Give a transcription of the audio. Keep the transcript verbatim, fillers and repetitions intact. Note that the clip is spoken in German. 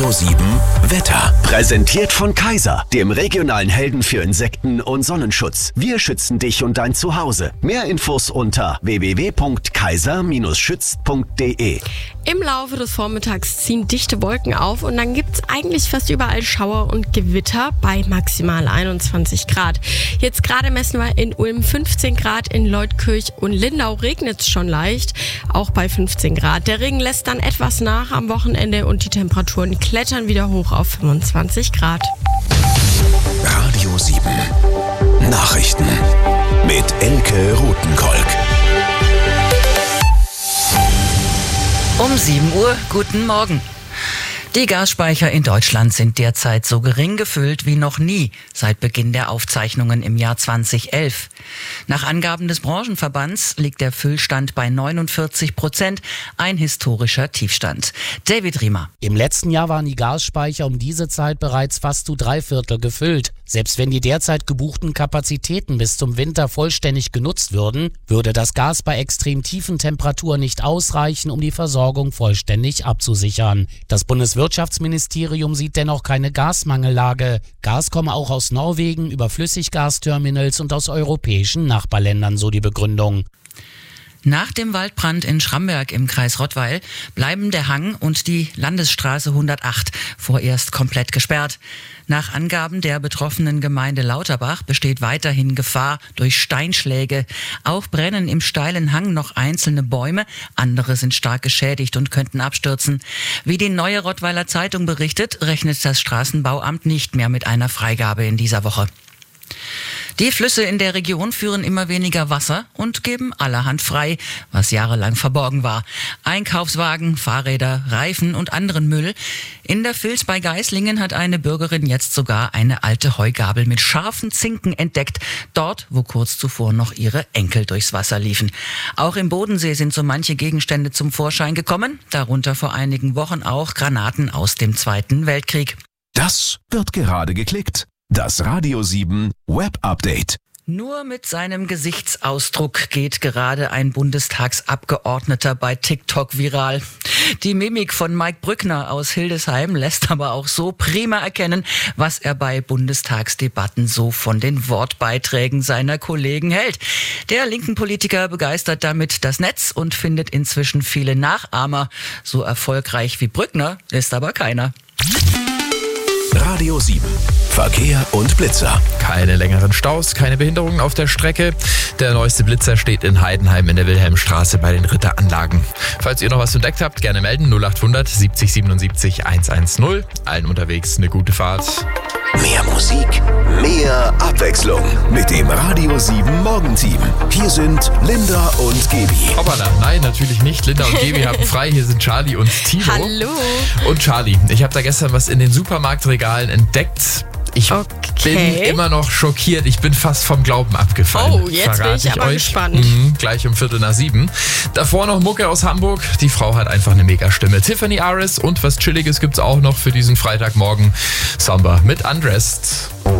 Radio sieben Wetter. Präsentiert von Kaiser, dem regionalen Helden für Insekten und Sonnenschutz. Wir schützen dich und dein Zuhause. Mehr Infos unter w w w punkt kaiser schützt punkt d e. Im Laufe des Vormittags ziehen dichte Wolken auf und dann gibt's eigentlich fast überall Schauer und Gewitter bei maximal einundzwanzig Grad. Jetzt gerade messen wir in Ulm fünfzehn Grad, in Leutkirch und Lindau regnet es schon leicht, auch bei fünfzehn Grad. Der Regen lässt dann etwas nach am Wochenende und die Temperaturen klettern wieder hoch auf fünfundzwanzig Grad. Radio sieben Nachrichten mit Elke Rothenkolk. Um sieben Uhr, guten Morgen. Die Gasspeicher in Deutschland sind derzeit so gering gefüllt wie noch nie seit Beginn der Aufzeichnungen im Jahr zweitausendelf. Nach Angaben des Branchenverbands liegt der Füllstand bei neunundvierzig Prozent, ein historischer Tiefstand. David Riemer. Im letzten Jahr waren die Gasspeicher um diese Zeit bereits fast zu drei Viertel gefüllt. Selbst wenn die derzeit gebuchten Kapazitäten bis zum Winter vollständig genutzt würden, würde das Gas bei extrem tiefen Temperaturen nicht ausreichen, um die Versorgung vollständig abzusichern. Das Bundeswirtschaftsministerium sieht dennoch keine Gasmangellage. Gas komme auch aus Norwegen über Flüssiggasterminals und aus europäischen Nachbarländern, so die Begründung. Nach dem Waldbrand in Schramberg im Kreis Rottweil bleiben der Hang und die Landesstraße hundertacht vorerst komplett gesperrt. Nach Angaben der betroffenen Gemeinde Lauterbach besteht weiterhin Gefahr durch Steinschläge. Auch brennen im steilen Hang noch einzelne Bäume, andere sind stark geschädigt und könnten abstürzen. Wie die Neue Rottweiler Zeitung berichtet, rechnet das Straßenbauamt nicht mehr mit einer Freigabe in dieser Woche. Die Flüsse in der Region führen immer weniger Wasser und geben allerhand frei, was jahrelang verborgen war. Einkaufswagen, Fahrräder, Reifen und anderen Müll. In der Vils bei Geislingen hat eine Bürgerin jetzt sogar eine alte Heugabel mit scharfen Zinken entdeckt, dort, wo kurz zuvor noch ihre Enkel durchs Wasser liefen. Auch im Bodensee sind so manche Gegenstände zum Vorschein gekommen, darunter vor einigen Wochen auch Granaten aus dem Zweiten Weltkrieg. Das wird gerade geklickt. Das Radio sieben Web Update. Nur mit seinem Gesichtsausdruck geht gerade ein Bundestagsabgeordneter bei TikTok viral. Die Mimik von Mike Brückner aus Hildesheim lässt aber auch so prima erkennen, was er bei Bundestagsdebatten so von den Wortbeiträgen seiner Kollegen hält. Der linken Politiker begeistert damit das Netz und findet inzwischen viele Nachahmer. So erfolgreich wie Brückner ist aber keiner. Radio sieben Verkehr und Blitzer. Keine längeren Staus, keine Behinderungen auf der Strecke. Der neueste Blitzer steht in Heidenheim in der Wilhelmstraße bei den Ritteranlagen. Falls ihr noch was entdeckt habt, gerne melden. null acht hundert siebzig siebenundsiebzig hundertzehn. Allen unterwegs eine gute Fahrt. Mehr Musik, mehr Abwechslung mit dem Radio sieben Morgenteam. Hier sind Linda und Gebi. Hoppala, nein, natürlich nicht. Linda und Gebi haben frei. Hier sind Charlie und Tilo. Hallo. Und Charlie, ich habe da gestern was in den Supermarktregalen entdeckt. Ich okay. bin immer noch schockiert. Ich bin fast vom Glauben abgefallen. Oh, jetzt bin ich, ich aber euch. gespannt. Mhm, gleich um Viertel nach sieben. Davor noch Mucke aus Hamburg. Die Frau hat einfach eine Mega-Stimme. Tiffany Aris und was Chilliges gibt's auch noch für diesen Freitagmorgen. Samba mit Undressed.